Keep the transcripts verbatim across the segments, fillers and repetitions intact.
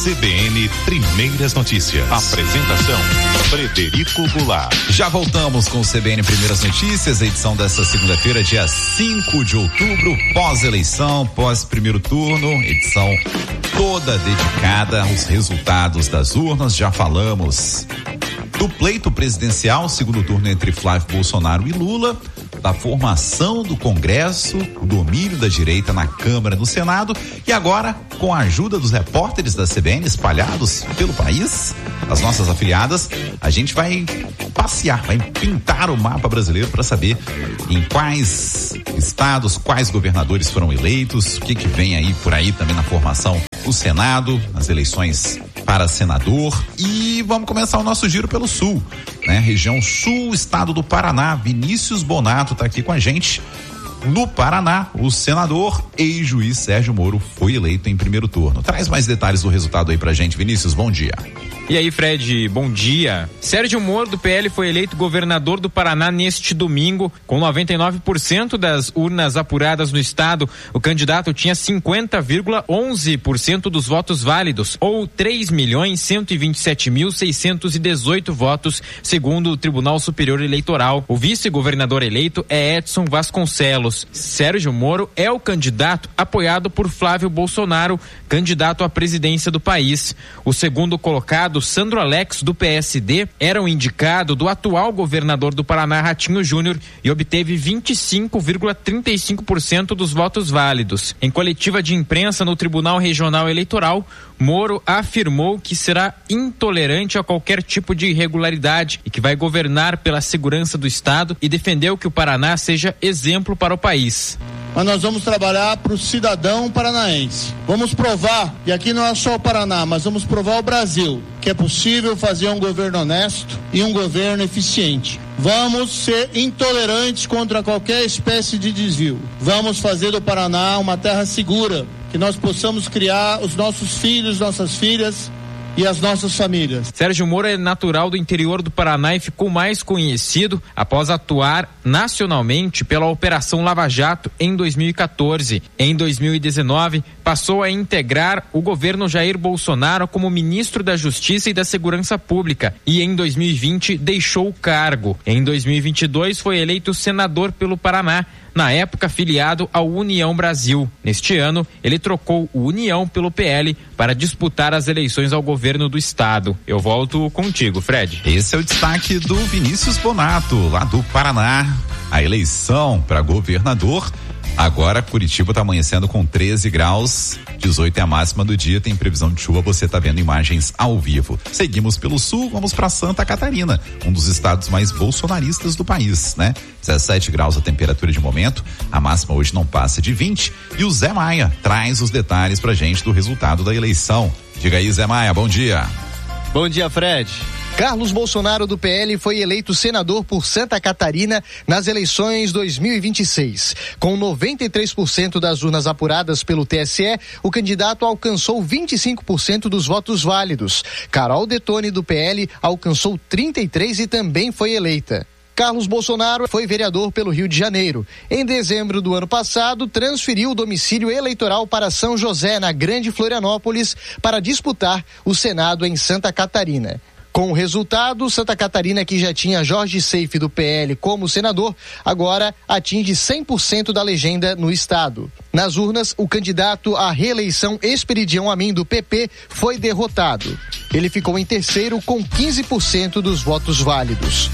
C B N Primeiras Notícias. Apresentação, Frederico Goulart. Já voltamos com o C B N Primeiras Notícias, a edição desta segunda-feira, dia cinco de outubro, pós-eleição, pós-primeiro turno, edição toda dedicada aos resultados das urnas. Já falamos do pleito presidencial, segundo turno entre Flávio Bolsonaro e Lula, da formação do Congresso, o domínio da direita na Câmara e no Senado, e agora, com a ajuda dos repórteres da C B N espalhados pelo país, as nossas afiliadas, a gente vai passear, vai pintar o mapa brasileiro para saber em quais estados, quais governadores foram eleitos, o que que vem aí por aí também na formação do Senado, nas eleições para senador. E vamos começar o nosso giro pelo sul, né? Região sul, estado do Paraná. Vinícius Bonato está aqui com a gente. No Paraná, o senador ex-juiz Sérgio Moro foi eleito em primeiro turno. Traz mais detalhes do resultado aí pra gente, Vinícius, bom dia. E aí, Fred, bom dia. Sérgio Moro, do P L, foi eleito governador do Paraná neste domingo. Com noventa e nove por cento das urnas apuradas no estado, o candidato tinha cinquenta vírgula onze por cento dos votos válidos, ou três milhões cento e vinte e sete mil seiscentos e dezoito votos, segundo o Tribunal Superior Eleitoral. O vice-governador eleito é Edson Vasconcelos. Sérgio Moro é o candidato apoiado por Flávio Bolsonaro, candidato à presidência do país. O segundo colocado, Sandro Alex, do P S D, era o indicado do atual governador do Paraná, Ratinho Júnior, e obteve vinte e cinco vírgula trinta e cinco por cento dos votos válidos. Em coletiva de imprensa no Tribunal Regional Eleitoral, Moro afirmou que será intolerante a qualquer tipo de irregularidade e que vai governar pela segurança do Estado, e defendeu que o Paraná seja exemplo para o país. Mas nós vamos trabalhar para o cidadão paranaense. Vamos provar, e aqui não é só o Paraná, mas vamos provar o Brasil, que é possível fazer um governo honesto e um governo eficiente. Vamos ser intolerantes contra qualquer espécie de desvio. Vamos fazer do Paraná uma terra segura, que nós possamos criar os nossos filhos, nossas filhas e as nossas famílias. Sérgio Moro é natural do interior do Paraná e ficou mais conhecido após atuar nacionalmente pela Operação Lava Jato em dois mil e quatorze. Em dois mil e dezenove, passou a integrar o governo Jair Bolsonaro como ministro da Justiça e da Segurança Pública, e em dois mil e vinte deixou o cargo. Em dois mil e vinte e dois foi eleito senador pelo Paraná, na época filiado ao União Brasil. Neste ano, ele trocou o União pelo P L para disputar as eleições ao governo do estado. Eu volto contigo, Fred. Esse é o destaque do Vinícius Bonato, lá do Paraná. A eleição para governador. Agora Curitiba está amanhecendo com treze graus, dezoito é a máxima do dia, tem previsão de chuva, você está vendo imagens ao vivo. Seguimos pelo sul, vamos para Santa Catarina, um dos estados mais bolsonaristas do país, né? dezessete graus a temperatura de momento, a máxima hoje não passa de vinte, e o Zé Maia traz os detalhes pra gente do resultado da eleição. Diga aí, Zé Maia, bom dia. Bom dia, Fred. Carlos Bolsonaro, do P L, foi eleito senador por Santa Catarina nas eleições dois mil e vinte e seis. Com noventa e três por cento das urnas apuradas pelo T S E, o candidato alcançou vinte e cinco por cento dos votos válidos. Carol Detone, do P L, alcançou trinta e três por cento e também foi eleita. Carlos Bolsonaro foi vereador pelo Rio de Janeiro. Em dezembro do ano passado, transferiu o domicílio eleitoral para São José, na Grande Florianópolis, para disputar o Senado em Santa Catarina. Com o resultado, Santa Catarina, que já tinha Jorge Seife, do P L, como senador, agora atinge cem por cento da legenda no estado. Nas urnas, o candidato à reeleição Esperidião Amin, do P P, foi derrotado. Ele ficou em terceiro com quinze por cento dos votos válidos.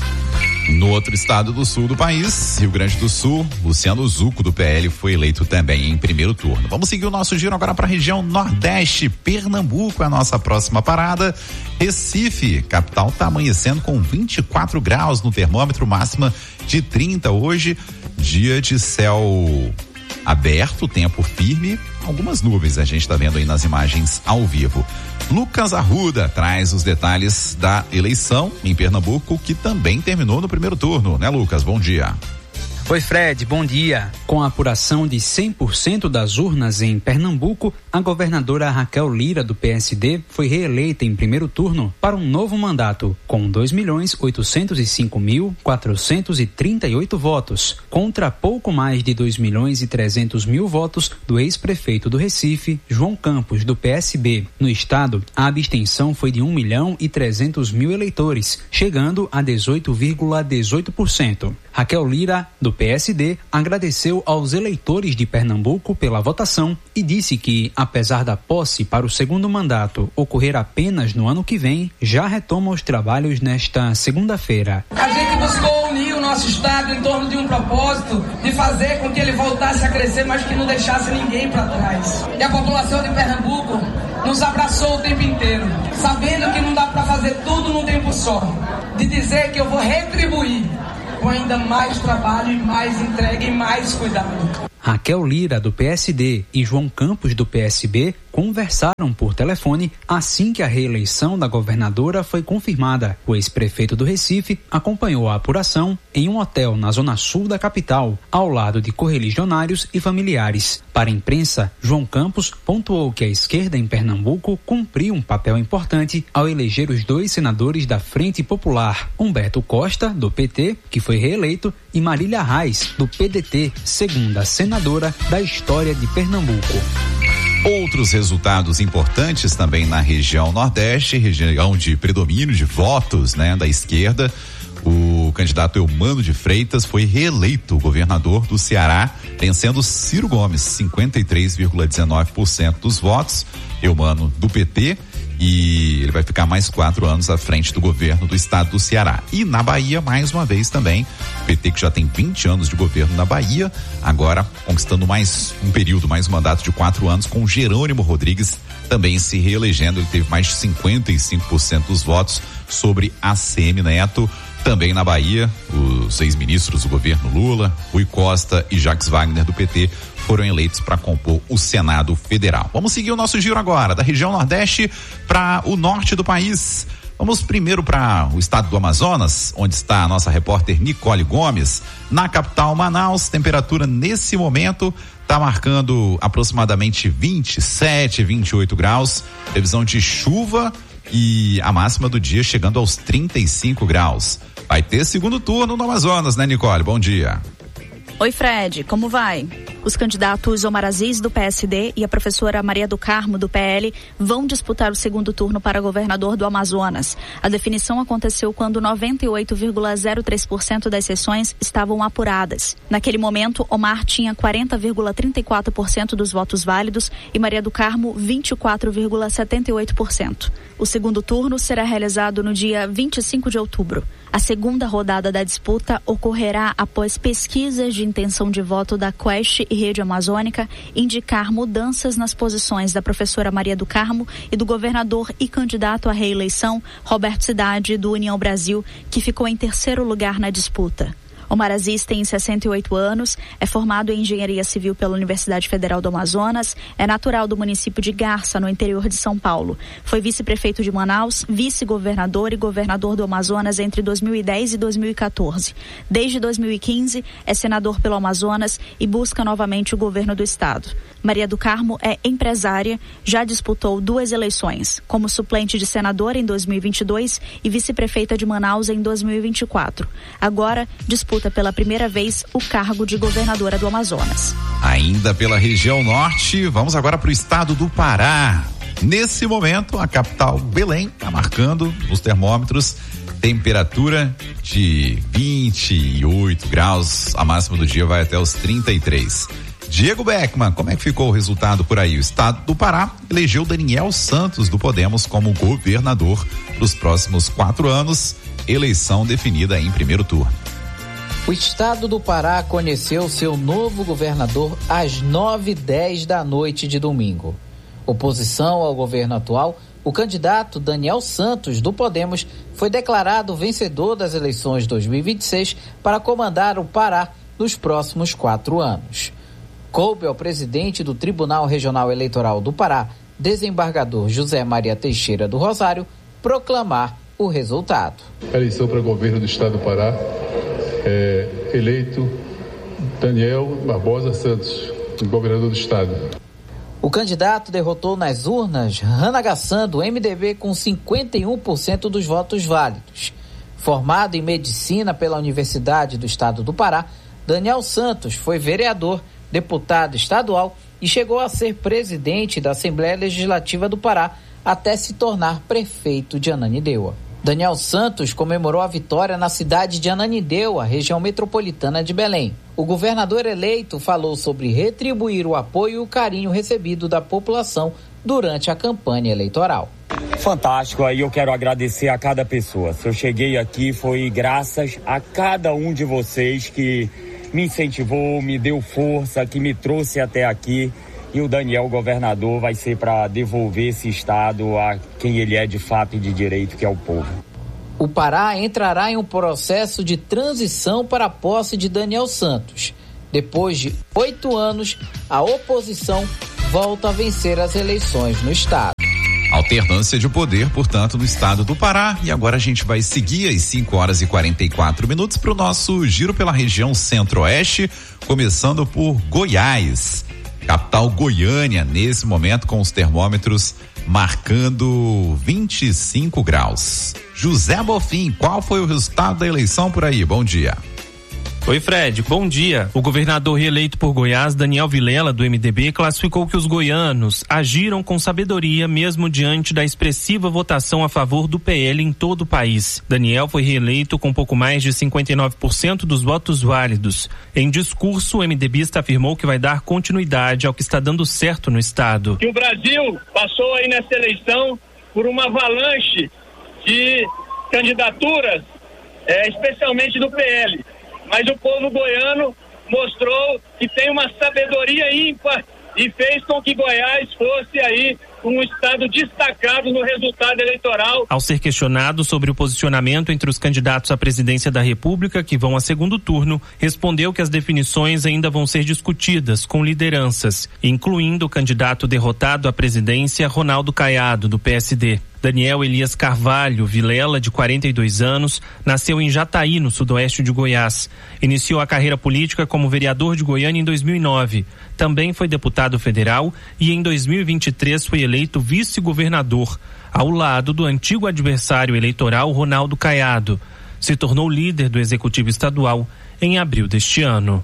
No outro estado do sul do país, Rio Grande do Sul, Luciano Zucco, do P L, foi eleito também em primeiro turno. Vamos seguir o nosso giro agora para a região Nordeste. Pernambuco é a nossa próxima parada. Recife, capital, está amanhecendo com vinte e quatro graus no termômetro, máxima de trinta hoje. Dia de céu aberto, tempo firme, algumas nuvens a gente está vendo aí nas imagens ao vivo. Lucas Arruda traz os detalhes da eleição em Pernambuco, que também terminou no primeiro turno, né, Lucas? Bom dia. Oi, Fred, bom dia. Com a apuração de cem por cento das urnas em Pernambuco, a governadora Raquel Lira, do P S D, foi reeleita em primeiro turno para um novo mandato, com dois milhões oitocentos e cinco mil quatrocentos e trinta e oito votos, contra pouco mais de dois milhões e trezentos mil votos do ex-prefeito do Recife, João Campos, do P S B. No estado, a abstenção foi de um milhão e trezentos mil eleitores, chegando a dezoito vírgula dezoito por cento. Raquel Lira, do P S D, agradeceu aos eleitores de Pernambuco pela votação e disse que, apesar da posse para o segundo mandato ocorrer apenas no ano que vem, já retoma os trabalhos nesta segunda-feira. A gente buscou unir o nosso estado em torno de um propósito de fazer com que ele voltasse a crescer, mas que não deixasse ninguém para trás. E a população de Pernambuco nos abraçou o tempo inteiro, sabendo que não dá para fazer tudo num tempo só, de dizer que eu vou retribuir com ainda mais trabalho e mais entrega e mais cuidado. Raquel Lira, do P S D, e João Campos, do P S B, conversaram por telefone assim que a reeleição da governadora foi confirmada. O ex-prefeito do Recife acompanhou a apuração em um hotel na zona sul da capital, ao lado de correligionários e familiares. Para a imprensa, João Campos pontuou que a esquerda em Pernambuco cumpriu um papel importante ao eleger os dois senadores da Frente Popular, Humberto Costa, do P T, que foi reeleito, e Marília Reis, do P D T, segunda senadora da história de Pernambuco. Outros resultados importantes também na região Nordeste, região de predomínio de votos, né, da esquerda. O candidato Eumano de Freitas foi reeleito governador do Ceará, vencendo Ciro Gomes, cinquenta e três vírgula dezenove por cento dos votos. Eumano do P T, e ele vai ficar mais quatro anos à frente do governo do estado do Ceará. E na Bahia, mais uma vez também, o P T, que já tem vinte anos de governo na Bahia, agora conquistando mais um período, mais um mandato de quatro anos, com Jerônimo Rodrigues também se reelegendo. Ele teve mais de cinquenta e cinco por cento dos votos sobre A C M Neto. Também na Bahia, os ex-ministros do governo Lula, Rui Costa e Jacques Wagner, do P T, foram eleitos para compor o Senado Federal. Vamos seguir o nosso giro agora, da região Nordeste para o norte do país. Vamos primeiro para o estado do Amazonas, onde está a nossa repórter Nicole Gomes. Na capital Manaus, temperatura nesse momento está marcando aproximadamente vinte e sete, vinte e oito graus. Previsão de chuva e a máxima do dia chegando aos trinta e cinco graus. Vai ter segundo turno no Amazonas, né, Nicole? Bom dia. Oi, Fred, como vai? Os candidatos Omar Aziz, do P S D, e a professora Maria do Carmo, do P L, vão disputar o segundo turno para governador do Amazonas. A definição aconteceu quando noventa e oito vírgula zero três por cento das sessões estavam apuradas. Naquele momento, Omar tinha quarenta vírgula trinta e quatro por cento dos votos válidos e Maria do Carmo vinte e quatro vírgula setenta e oito por cento. O segundo turno será realizado no dia vinte e cinco de outubro. A segunda rodada da disputa ocorrerá após pesquisas de intenção de voto da Quest e Rede Amazônica indicar mudanças nas posições da professora Maria do Carmo e do governador e candidato à reeleição, Roberto Cidade, do União Brasil, que ficou em terceiro lugar na disputa. Omar Aziz tem sessenta e oito anos, é formado em Engenharia Civil pela Universidade Federal do Amazonas, é natural do município de Garça, no interior de São Paulo. Foi vice-prefeito de Manaus, vice-governador e governador do Amazonas entre dois mil e dez e dois mil e quatorze. Desde dois mil e quinze, é senador pelo Amazonas e busca novamente o governo do estado. Maria do Carmo é empresária, já disputou duas eleições, como suplente de senadora em dois mil e vinte e dois e vice-prefeita de Manaus em dois mil e vinte e quatro. Agora, disputa pela primeira vez o cargo de governadora do Amazonas. Ainda pela região norte, vamos agora para o estado do Pará. Nesse momento, a capital Belém está marcando os termômetros temperatura de vinte e oito graus, a máxima do dia vai até os trinta e três. Diego Beckman, como é que ficou o resultado por aí? O estado do Pará elegeu Daniel Santos, do Podemos, como governador dos próximos quatro anos, eleição definida em primeiro turno. O estado do Pará conheceu seu novo governador às nove e dez da noite de domingo. Oposição ao governo atual, o candidato Daniel Santos, do Podemos, foi declarado vencedor das eleições dois mil e vinte e seis para comandar o Pará nos próximos quatro anos. Coube ao presidente do Tribunal Regional Eleitoral do Pará, desembargador José Maria Teixeira do Rosário, proclamar o resultado. A eleição para governo do estado do Pará é eleito Daniel Barbosa Santos, governador do estado. O candidato derrotou nas urnas Rana Gassan, do M D B, com cinquenta e um por cento dos votos válidos. Formado em medicina pela Universidade do Estado do Pará, Daniel Santos foi vereador, deputado estadual e chegou a ser presidente da Assembleia Legislativa do Pará até se tornar prefeito de Ananindeua. Daniel Santos comemorou a vitória na cidade de Ananindeua, região metropolitana de Belém. O governador eleito falou sobre retribuir o apoio e o carinho recebido da população durante a campanha eleitoral. Fantástico, aí eu quero agradecer a cada pessoa. Se eu cheguei aqui foi graças a cada um de vocês que me incentivou, me deu força, que me trouxe até aqui. E o Daniel, governador, vai ser para devolver esse estado a quem ele é de fato e de direito, que é o povo. O Pará entrará em um processo de transição para a posse de Daniel Santos. Depois de oito anos, a oposição volta a vencer as eleições no estado. Alternância de poder, portanto, no estado do Pará. E agora a gente vai seguir às cinco horas e quarenta e quatro minutos para o nosso giro pela região centro-oeste, começando por Goiás. Capital Goiânia, nesse momento com os termômetros marcando vinte e cinco graus. José Bofim, qual foi o resultado da eleição por aí? Bom dia. Oi, Fred, bom dia. O governador reeleito por Goiás, Daniel Vilela, do M D B, classificou que os goianos agiram com sabedoria mesmo diante da expressiva votação a favor do P L em todo o país. Daniel foi reeleito com pouco mais de cinquenta e nove por cento dos votos válidos. Em discurso, o MDBista afirmou que vai dar continuidade ao que está dando certo no estado. Que o Brasil passou aí nessa eleição por uma avalanche de candidaturas, é, especialmente do P L. Mas o povo goiano mostrou que tem uma sabedoria ímpar e fez com que Goiás fosse aí um estado destacado no resultado eleitoral. Ao ser questionado sobre o posicionamento entre os candidatos à presidência da República que vão a segundo turno, respondeu que as definições ainda vão ser discutidas com lideranças, incluindo o candidato derrotado à presidência, Ronaldo Caiado, do P S D. Daniel Elias Carvalho Vilela, de quarenta e dois anos, nasceu em Jataí, no sudoeste de Goiás. Iniciou a carreira política como vereador de Goiânia em dois mil e nove. Também foi deputado federal e em dois mil e vinte e três foi eleito vice-governador, ao lado do antigo adversário eleitoral Ronaldo Caiado. Se tornou líder do Executivo Estadual em abril deste ano.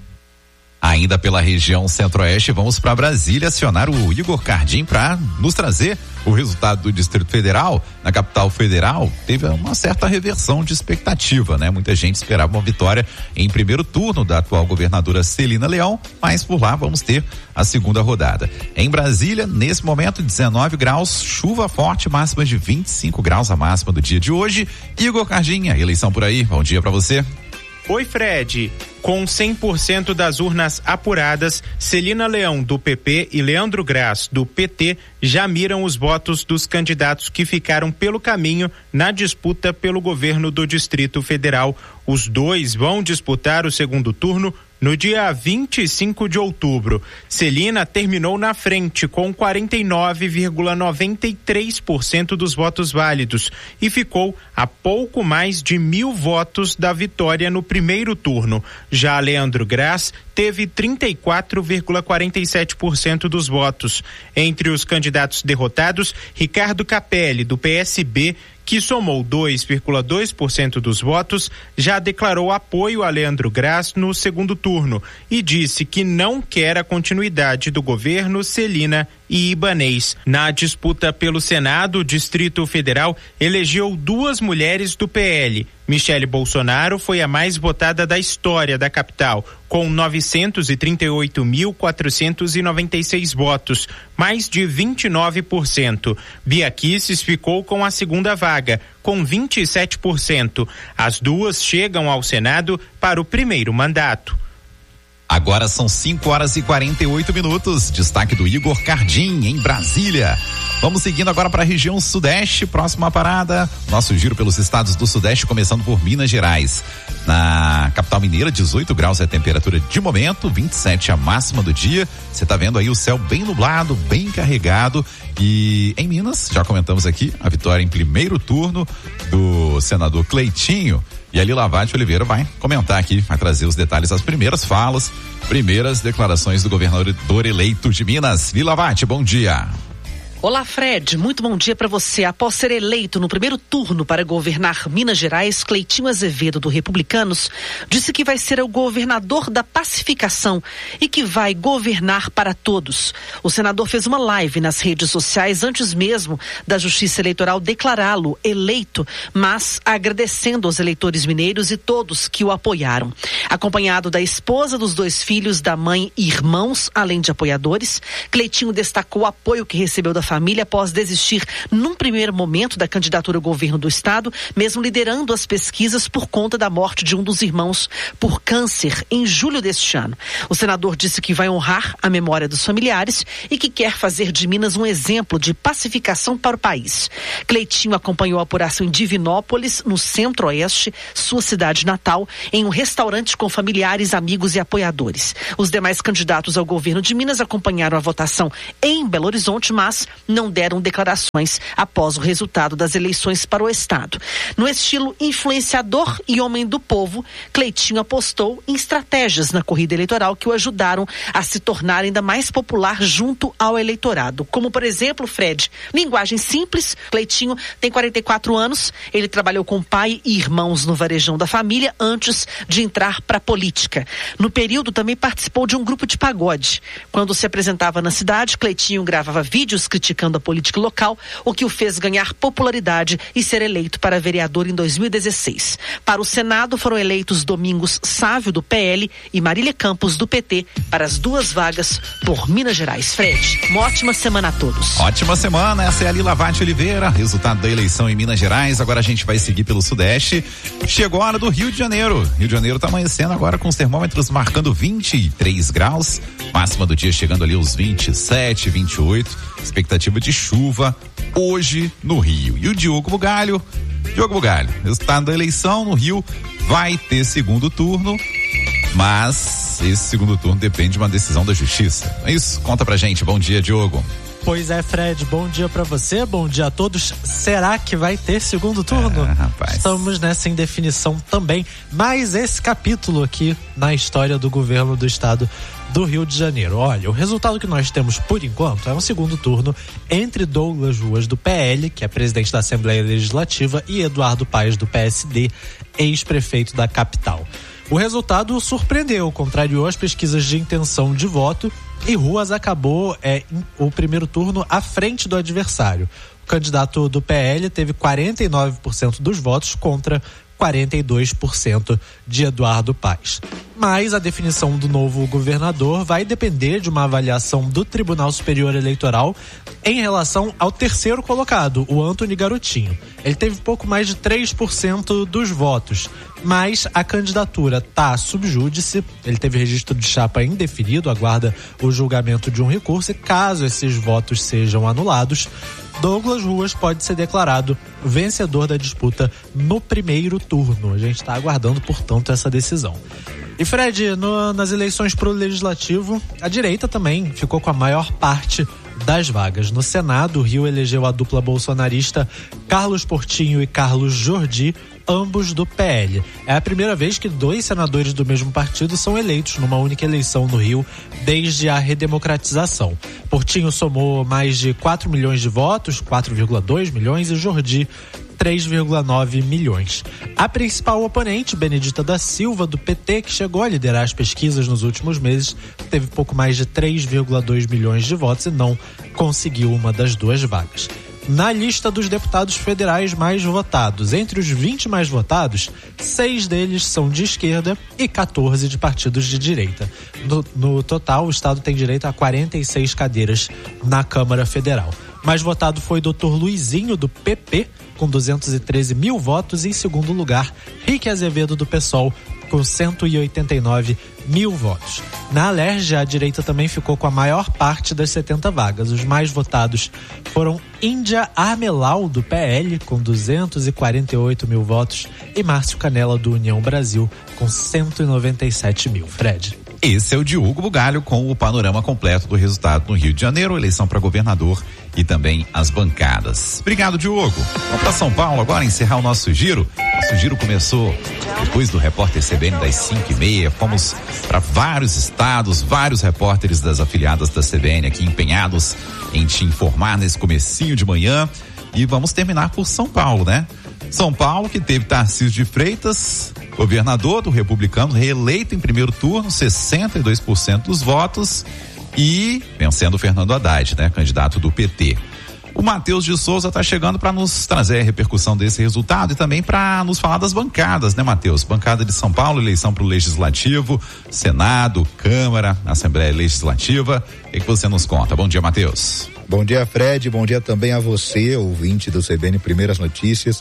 Ainda pela região centro-oeste, vamos para Brasília acionar o Igor Cardim para nos trazer o resultado do Distrito Federal. Na capital federal, teve uma certa reversão de expectativa, né? Muita gente esperava uma vitória em primeiro turno da atual governadora Celina Leão, mas por lá vamos ter a segunda rodada. Em Brasília, nesse momento, dezenove graus, chuva forte, máxima de vinte e cinco graus, a máxima do dia de hoje. Igor Cardim, a eleição por aí, bom dia para você. Oi, Fred. Com cem por cento das urnas apuradas, Celina Leão, do P P, e Leandro Graz, do P T, já miram os votos dos candidatos que ficaram pelo caminho na disputa pelo governo do Distrito Federal. Os dois vão disputar o segundo turno no dia vinte e cinco de outubro. Celina terminou na frente com quarenta e nove vírgula noventa e três por cento dos votos válidos e ficou a pouco mais de mil votos da vitória no primeiro turno. Já Leandro Graz teve trinta e quatro vírgula quarenta e sete por cento dos votos. Entre os candidatos derrotados, Ricardo Capelli, do P S B, que somou dois vírgula dois por cento dos votos, já declarou apoio a Leandro Graz no segundo turno e disse que não quer a continuidade do governo Celina e Ibanez. Na disputa pelo Senado, o Distrito Federal elegeu duas mulheres do P L. Michele Bolsonaro foi a mais votada da história da capital, com novecentos e trinta e oito mil quatrocentos e noventa e seis votos, mais de vinte e nove por cento. Bia Kicis ficou com a segunda vaga, com vinte e sete por cento. As duas chegam ao Senado para o primeiro mandato. Agora são cinco horas e quarenta e oito minutos. Destaque do Igor Cardim, em Brasília. Vamos seguindo agora para a região sudeste, próxima parada, nosso giro pelos estados do sudeste, começando por Minas Gerais. Na capital mineira, dezoito graus é a temperatura de momento, vinte e sete a máxima do dia. Você tá vendo aí o céu bem nublado, bem carregado. E em Minas, já comentamos aqui, a vitória em primeiro turno do senador Cleitinho. E a Lila Vade Oliveira vai comentar aqui, vai trazer os detalhes, as primeiras falas, primeiras declarações do governador eleito de Minas. Lila Vade, bom dia. Olá, Fred. Muito bom dia para você. Após ser eleito no primeiro turno para governar Minas Gerais, Cleitinho Azevedo, do Republicanos, disse que vai ser o governador da pacificação e que vai governar para todos. O senador fez uma live nas redes sociais antes mesmo da Justiça Eleitoral declará-lo eleito, mas agradecendo aos eleitores mineiros e todos que o apoiaram. Acompanhado da esposa, dos dois filhos, da mãe e irmãos, além de apoiadores, Cleitinho destacou o apoio que recebeu da família família após desistir num primeiro momento da candidatura ao governo do estado, mesmo liderando as pesquisas por conta da morte de um dos irmãos por câncer em julho deste ano. O senador disse que vai honrar a memória dos familiares e que quer fazer de Minas um exemplo de pacificação para o país. Cleitinho acompanhou a apuração em Divinópolis, no centro-oeste, sua cidade natal, em um restaurante com familiares, amigos e apoiadores. Os demais candidatos ao governo de Minas acompanharam a votação em Belo Horizonte, mas não deram declarações após o resultado das eleições para o estado. No estilo influenciador e homem do povo, Cleitinho apostou em estratégias na corrida eleitoral que o ajudaram a se tornar ainda mais popular junto ao eleitorado. Como, por exemplo, Fred, linguagem simples. Cleitinho tem quarenta e quatro anos, ele trabalhou com pai e irmãos no varejão da família antes de entrar para a política. No período também participou de um grupo de pagode. Quando se apresentava na cidade, Cleitinho gravava vídeos criticando a política local, o que o fez ganhar popularidade e ser eleito para vereador em dois mil e dezesseis. Para o Senado foram eleitos Domingos Sávio, do P L, e Marília Campos, do P T, para as duas vagas por Minas Gerais. Fred, uma ótima semana a todos. Ótima semana, essa é a Lila Vade Oliveira, resultado da eleição em Minas Gerais. Agora a gente vai seguir pelo Sudeste. Chegou a hora do Rio de Janeiro. Rio de Janeiro tá amanhecendo agora com os termômetros marcando vinte e três graus, máxima do dia chegando ali aos vinte e sete, vinte e oito. Expectativa de chuva hoje no Rio. E o Diogo Bugalho, Diogo Bugalho, resultado da eleição no Rio, vai ter segundo turno, mas esse segundo turno depende de uma decisão da Justiça. É isso? Conta pra gente. Bom dia, Diogo. Pois é, Fred, bom dia pra você, bom dia a todos. Será que vai ter segundo turno? Ah, rapaz. Estamos nessa indefinição também, mas esse capítulo aqui na história do governo do estado do Rio de Janeiro. Olha, o resultado que nós temos por enquanto é um segundo turno entre Douglas Ruas, do P L, que é presidente da Assembleia Legislativa, e Eduardo Paes, do P S D, ex-prefeito da capital. O resultado surpreendeu, contrariou as pesquisas de intenção de voto, e Ruas acabou é, o primeiro turno à frente do adversário. O candidato do P L teve quarenta e nove por cento dos votos contra quarenta e dois por cento de Eduardo Paes. Mas a definição do novo governador vai depender de uma avaliação do Tribunal Superior Eleitoral em relação ao terceiro colocado, o Antony Garotinho. Ele teve pouco mais de três por cento dos votos, mas a candidatura está sub júdice, ele teve registro de chapa indefinido, aguarda o julgamento de um recurso e caso esses votos sejam anulados, Douglas Ruas pode ser declarado vencedor da disputa no primeiro turno. A gente está aguardando, portanto, essa decisão. E Fred, no, nas eleições para o Legislativo, a direita também ficou com a maior parte das vagas. No Senado, o Rio elegeu a dupla bolsonarista Carlos Portinho e Carlos Jordi, ambos do P L. É a primeira vez que dois senadores do mesmo partido são eleitos numa única eleição no Rio desde a redemocratização. Portinho somou mais de quatro milhões de votos, quatro vírgula dois milhões, e Jordi três vírgula nove milhões. A principal oponente, Benedita da Silva, do P T, que chegou a liderar as pesquisas nos últimos meses, teve pouco mais de três vírgula dois milhões de votos e não conseguiu uma das duas vagas. Na lista dos deputados federais mais votados, entre os vinte mais votados, seis deles são de esquerda e quatorze de partidos de direita. No, no total, o estado tem direito a quarenta e seis cadeiras na Câmara Federal. Mais votado foi doutor Luizinho, do P P, com duzentos e treze mil votos, e em segundo lugar, Rique Azevedo, do PSOL, com cento e oitenta e nove mil votos. Na Alerj, a direita também ficou com a maior parte das setenta vagas. Os mais votados foram Índia Armelau, do P L, com duzentos e quarenta e oito mil votos, e Márcio Canela, do União Brasil, com cento e noventa e sete mil. Fred. Esse é o Diogo Bugalho com o panorama completo do resultado no Rio de Janeiro, eleição para governador e também as bancadas. Obrigado, Diogo. Vamos para São Paulo agora encerrar o nosso giro. Nosso giro começou depois do repórter C B N das cinco e meia. Fomos para vários estados, vários repórteres das afiliadas da C B N aqui empenhados em te informar nesse comecinho de manhã. E vamos terminar por São Paulo, né? São Paulo, que teve Tarcísio de Freitas, governador do Republicano, reeleito em primeiro turno, sessenta e dois por cento dos votos, e vencendo Fernando Haddad, né, candidato do P T. O Matheus de Souza está chegando para nos trazer a repercussão desse resultado e também para nos falar das bancadas, né, Matheus? Bancada de São Paulo, eleição para o Legislativo, Senado, Câmara, Assembleia Legislativa. O que, que você nos conta? Bom dia, Matheus. Bom dia, Fred. Bom dia também a você, ouvinte do C B N Primeiras Notícias.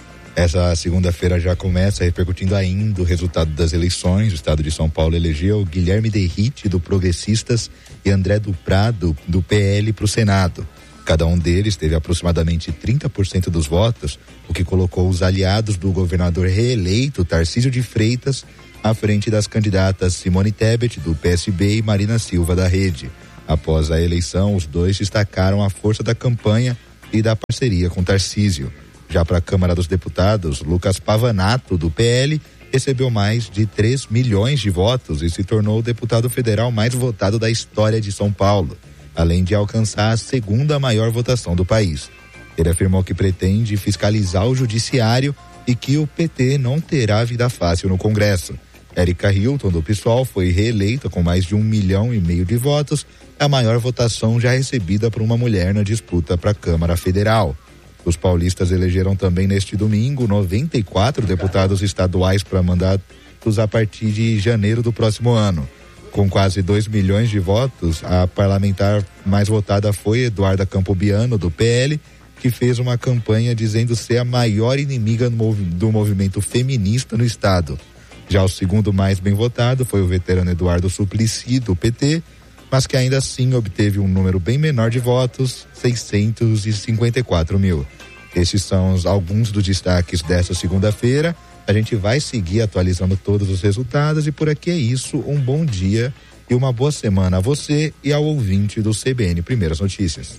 Essa segunda-feira já começa repercutindo ainda o resultado das eleições. O estado de São Paulo elegeu Guilherme Derrite, do Progressistas, e André do Prado, do P L, para o Senado. Cada um deles teve aproximadamente trinta por cento dos votos, o que colocou os aliados do governador reeleito, Tarcísio de Freitas, à frente das candidatas Simone Tebet, do P S B, e Marina Silva, da Rede. Após a eleição, os dois destacaram a força da campanha e da parceria com Tarcísio. Já para a Câmara dos Deputados, Lucas Pavanato, do P L, recebeu mais de três milhões de votos e se tornou o deputado federal mais votado da história de São Paulo, além de alcançar a segunda maior votação do país. Ele afirmou que pretende fiscalizar o judiciário e que o P T não terá vida fácil no Congresso. Érica Hilton, do PSOL, foi reeleita com mais de um milhão e meio de votos, a maior votação já recebida por uma mulher na disputa para a Câmara Federal. Os paulistas elegeram também neste domingo noventa e quatro deputados estaduais para mandatos a partir de janeiro do próximo ano. Com quase dois milhões de votos, a parlamentar mais votada foi Eduarda Campobiano, do P L, que fez uma campanha dizendo ser a maior inimiga do movimento feminista no estado. Já o segundo mais bem votado foi o veterano Eduardo Suplicy, do P T, mas que ainda assim obteve um número bem menor de votos, seiscentos e cinquenta e quatro mil. Esses são os, alguns dos destaques dessa segunda-feira. A gente vai seguir atualizando todos os resultados e por aqui é isso. Um bom dia e uma boa semana a você e ao ouvinte do C B N Primeiras Notícias.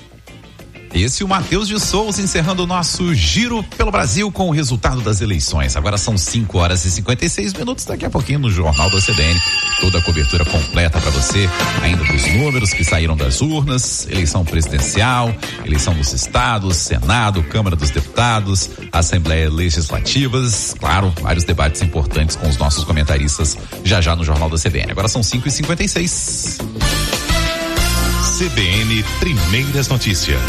Esse é o Matheus de Souza encerrando o nosso giro pelo Brasil com o resultado das eleições. Agora são cinco horas e cinquenta e seis minutos. Daqui a pouquinho no Jornal da C B N, toda a cobertura completa para você, ainda dos números que saíram das urnas, eleição presidencial, eleição dos estados, Senado, Câmara dos Deputados, Assembleia Legislativas, claro, vários debates importantes com os nossos comentaristas já já no Jornal da C B N. Agora são cinco e cinquenta e seis. C B N Primeiras Notícias.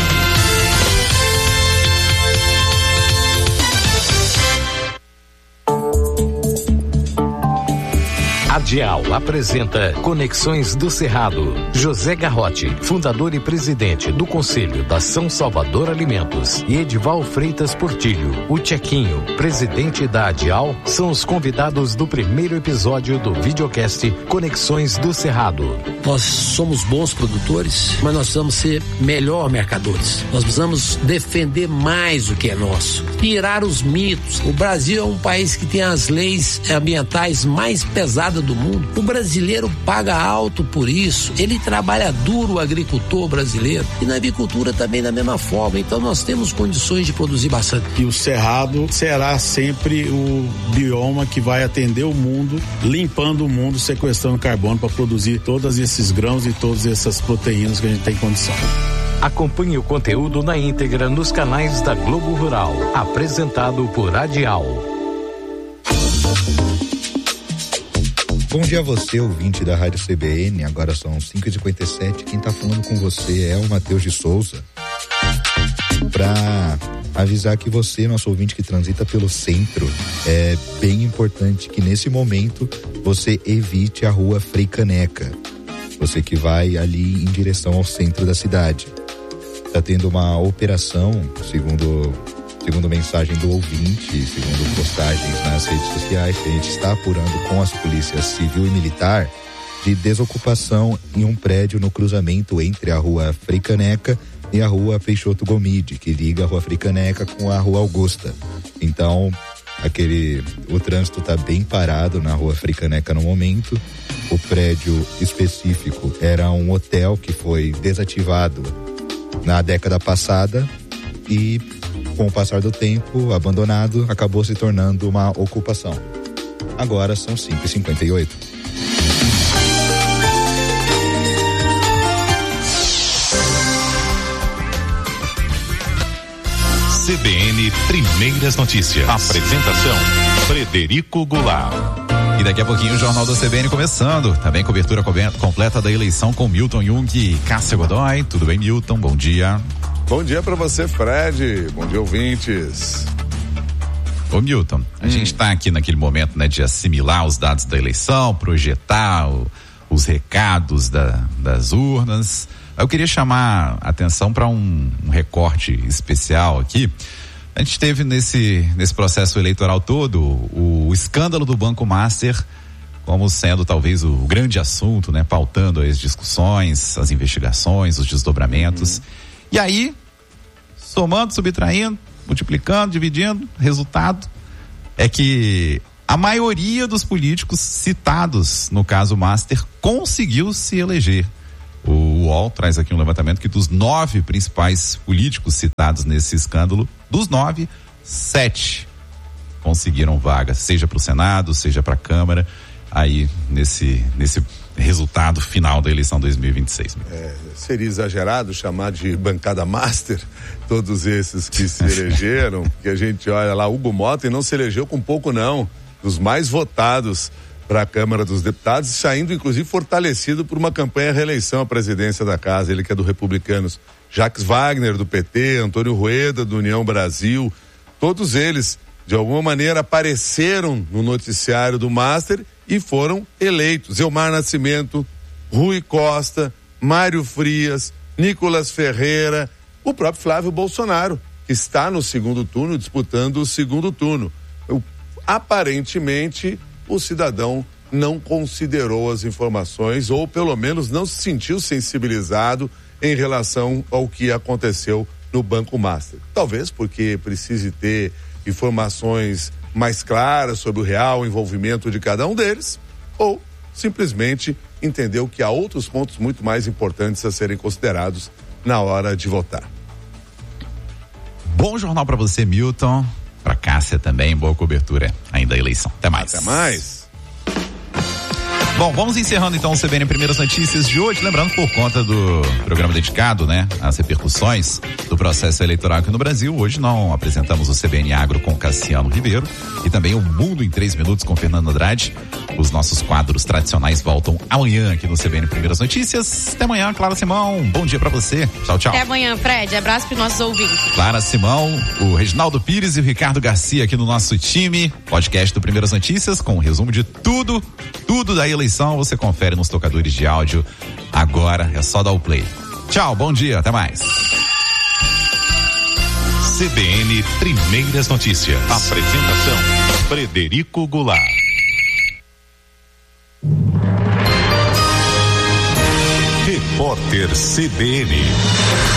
A Dial apresenta Conexões do Cerrado. José Garrote, fundador e presidente do Conselho da São Salvador Alimentos, e Edival Freitas Portilho, o Tchequinho, presidente da Dial, são os convidados do primeiro episódio do videocast Conexões do Cerrado. Nós somos bons produtores, mas nós precisamos ser melhor mercadores. Nós precisamos defender mais o que é nosso, tirar os mitos. O Brasil é um país que tem as leis ambientais mais pesadas do mundo. O brasileiro paga alto por isso. Ele trabalha duro, o agricultor brasileiro, e na avicultura também da mesma forma. Então nós temos condições de produzir bastante. E o Cerrado será sempre o bioma que vai atender o mundo, limpando o mundo, sequestrando carbono para produzir todos esses grãos e todas essas proteínas que a gente tem condição. Acompanhe o conteúdo na íntegra nos canais da Globo Rural. Apresentado por Adial. Bom dia a você, ouvinte da Rádio C B N. Agora são cinco e cinquenta e sete. Quem está falando com você é o Matheus de Souza. Para avisar que você, nosso ouvinte que transita pelo centro, é bem importante que nesse momento você evite a rua Frei Caneca. Você que vai ali em direção ao centro da cidade. Está tendo uma operação, segundo segundo mensagem do ouvinte, segundo postagens nas redes sociais, que a gente está apurando com as polícias civil e militar, de desocupação em um prédio no cruzamento entre a rua Frei Caneca e a rua Peixoto Gomide, que liga a rua Frei Caneca com a rua Augusta. Então, aquele, o trânsito está bem parado na rua Frei Caneca no momento. O prédio específico era um hotel que foi desativado na década passada e, com o passar do tempo, abandonado, acabou se tornando uma ocupação. Agora são cinco e cinquenta e oito. C B N Primeiras Notícias. Apresentação: Frederico Goulart. E daqui a pouquinho o Jornal da C B N começando. Também cobertura completa da eleição com Milton Jung e Cássia Godoy. Tudo bem, Milton? Bom dia. Bom dia para você, Fred. Bom dia, ouvintes. Ô, Milton, a hum. gente está aqui naquele momento, né, de assimilar os dados da eleição, projetar o, os recados da, das urnas. Eu queria chamar a atenção para um, um recorte especial aqui. A gente teve nesse, nesse processo eleitoral todo o, o escândalo do Banco Master como sendo talvez o grande assunto, né? Pautando as discussões, as investigações, os desdobramentos. Uhum. E aí, somando, subtraindo, multiplicando, dividindo, resultado é que a maioria dos políticos citados no caso Master conseguiu se eleger. O U O L traz aqui um levantamento que dos nove principais políticos citados nesse escândalo, dos nove, sete conseguiram vaga, seja para o Senado, seja para a Câmara, aí nesse, nesse resultado final da eleição dois mil e vinte e seis. É, seria exagerado chamar de bancada master todos esses que se elegeram, que a gente olha lá, Hugo Mota, e não se elegeu com pouco não, dos mais votados para a Câmara dos Deputados, saindo inclusive fortalecido por uma campanha reeleição à presidência da casa, ele que é do Republicanos. Jacques Wagner do P T, Antônio Rueda do União Brasil, todos eles de alguma maneira apareceram no noticiário do Master e foram eleitos. Elmar Nascimento, Rui Costa, Mário Frias, Nicolas Ferreira, o próprio Flávio Bolsonaro, que está no segundo turno, disputando o segundo turno. Eu, aparentemente o cidadão não considerou as informações ou pelo menos não se sentiu sensibilizado em relação ao que aconteceu no Banco Master. Talvez porque precise ter informações mais claras sobre o real envolvimento de cada um deles, ou simplesmente entendeu que há outros pontos muito mais importantes a serem considerados na hora de votar. Bom jornal para você, Milton. Para Cássia também, boa cobertura ainda da eleição. Até mais. Até mais. Bom, vamos encerrando então o C B N Primeiras Notícias de hoje, lembrando por conta do programa dedicado, né, às repercussões do processo eleitoral aqui no Brasil, hoje não apresentamos o C B N Agro com Cassiano Ribeiro e também o Mundo em três minutos com Fernando Andrade. Os nossos quadros tradicionais voltam amanhã aqui no C B N Primeiras Notícias. Até amanhã, Clara Simão, bom dia pra você. Tchau, tchau. Até amanhã, Fred, abraço pros nossos ouvintes. Clara Simão, o Reginaldo Pires e o Ricardo Garcia aqui no nosso time, podcast do Primeiras Notícias com um resumo de tudo, tudo da eleição. Você confere nos tocadores de áudio. Agora é só dar o play. Tchau, bom dia, até mais. C B N Primeiras Notícias. Apresentação: Frederico Goulart. Repórter C B N.